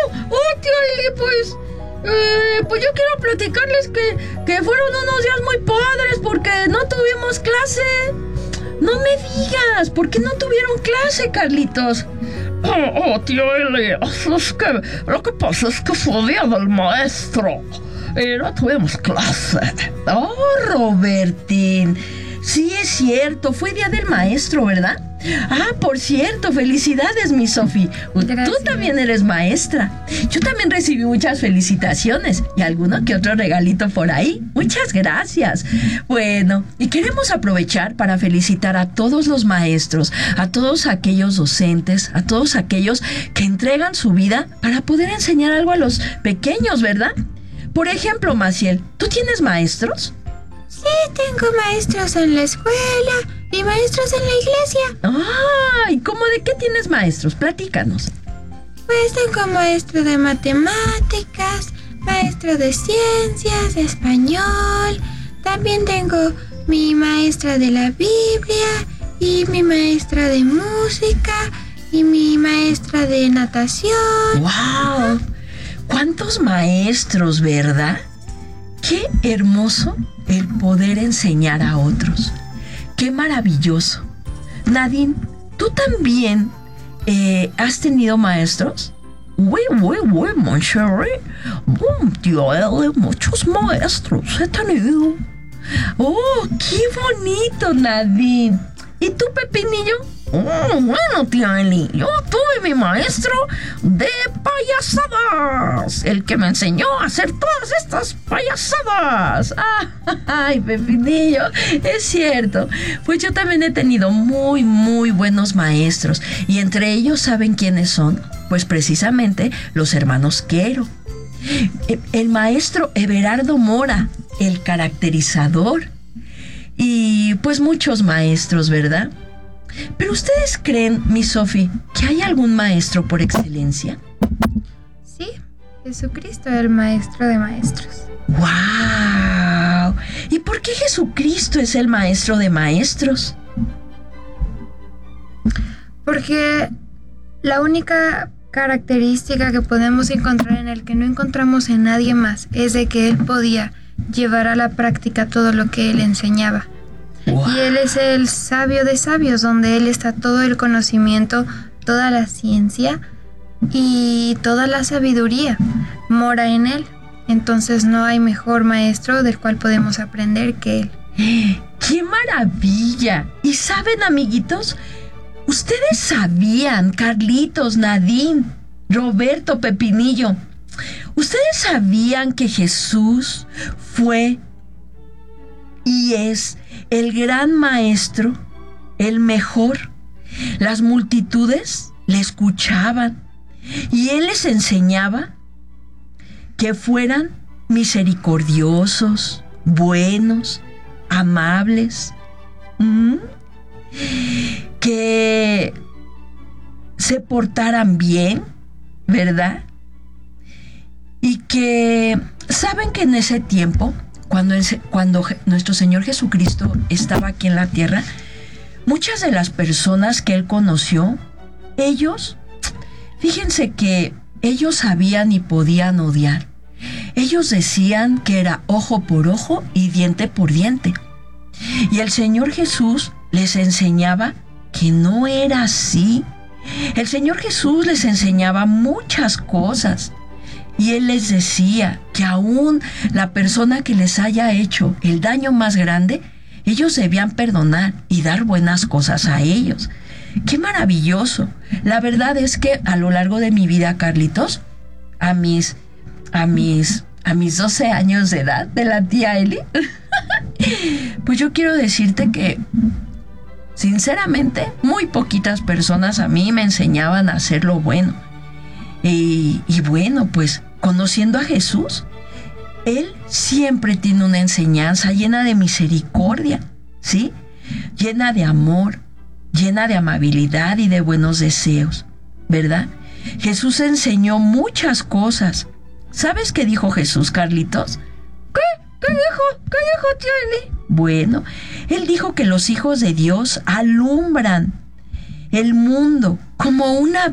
Tía Eli, pues yo quiero platicarles que fueron unos días muy padres porque no tuvimos clase. No me digas, ¿por qué no tuvieron clase, Carlitos? Tía Eli, es que lo que pasa es que fue día del maestro y no tuvimos clase. Oh, Robertín, sí es cierto, fue día del maestro, ¿verdad? Por cierto, felicidades, mi Sofi. Tú también eres maestra. Yo también recibí muchas felicitaciones y alguno que otro regalito por ahí. Muchas gracias. Bueno, y queremos aprovechar para felicitar a todos los maestros, a todos aquellos docentes, a todos aquellos que entregan su vida para poder enseñar algo a los pequeños, ¿verdad? Por ejemplo, Maciel, ¿tú tienes maestros? Sí, tengo maestros en la escuela y maestros en la iglesia. ¿Y cómo de qué tienes maestros? Platícanos. Pues tengo maestro de matemáticas, maestro de ciencias, de español. También tengo mi maestra de la Biblia y mi maestra de música y mi maestra de natación. ¡Wow! ¿Cuántos maestros, verdad? ¡Qué hermoso el poder enseñar a otros! ¡Qué maravilloso! Nadine, ¿tú también has tenido maestros? Oui, mon chéri. Tía Eli, muchos maestros he tenido. ¡Oh, qué bonito, Nadine! ¿Y tú, Pepinillo? Bueno, tía Eli, yo tuve mi maestro de payasadas, el que me enseñó a hacer todas estas payasadas. ¡Ay, Pepinillo! Es cierto. Pues yo también he tenido muy, muy buenos maestros. Y entre ellos, ¿saben quiénes son? Pues precisamente los hermanos Quero. El maestro Everardo Mora, el caracterizador. Y pues muchos maestros, ¿verdad? Pero ¿ustedes creen, mi Sofi, que hay algún maestro por excelencia? Sí, Jesucristo, el maestro de maestros. ¡Wow! ¿Y por qué Jesucristo es el maestro de maestros? Porque la única característica que podemos encontrar en el que no encontramos en nadie más es de que él podía llevar a la práctica todo lo que él enseñaba. Wow. Y él es el sabio de sabios, donde él está todo el conocimiento, toda la ciencia y toda la sabiduría mora en él. Entonces no hay mejor maestro del cual podemos aprender que él. ¡Qué maravilla! ¿Y saben, amiguitos? ¿Ustedes sabían, Carlitos, Nadine, Roberto, Pepinillo? ¿Ustedes sabían que Jesús fue y es el gran maestro, el mejor? Las multitudes le escuchaban y él les enseñaba que fueran misericordiosos, buenos, amables, que se portaran bien, ¿verdad? Y que saben que en ese tiempo, cuando nuestro Señor Jesucristo estaba aquí en la tierra, muchas de las personas que él conoció, fíjense que ellos sabían y podían odiar. Ellos decían que era ojo por ojo y diente por diente. Y el Señor Jesús les enseñaba que no era así. El Señor Jesús les enseñaba muchas cosas. Y él les decía que aún la persona que les haya hecho el daño más grande, ellos debían perdonar y dar buenas cosas a ellos. ¡Qué maravilloso! La verdad es que a lo largo de mi vida, Carlitos, a mis 12 años de edad de la tía Eli, pues yo quiero decirte que, sinceramente, muy poquitas personas a mí me enseñaban a hacer lo bueno. Y bueno, pues conociendo a Jesús, él siempre tiene una enseñanza llena de misericordia, ¿sí? Llena de amor, llena de amabilidad y de buenos deseos, ¿verdad? Jesús enseñó muchas cosas. ¿Sabes qué dijo Jesús, Carlitos? ¿Qué dijo, tía Eli? Bueno, él dijo que los hijos de Dios alumbran el mundo como una